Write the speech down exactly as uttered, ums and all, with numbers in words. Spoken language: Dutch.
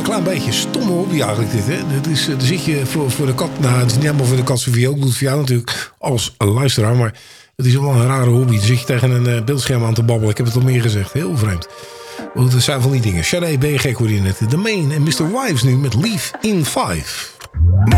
klein beetje stomme hobby eigenlijk dit. Hè? Dat is, dan zit je voor, voor de kat. Nou, het is niet helemaal voor de kat Sofie. Ook doet het voor jou natuurlijk als luisteraar. Maar het is wel een rare hobby. Dan zit je tegen een uh, beeldscherm aan te babbelen. Ik heb het al meer gezegd. Heel vreemd. Dat zijn van die dingen. Sade, ben je gek, hoor je net. The Main en mister Wives nu met Leave in Five.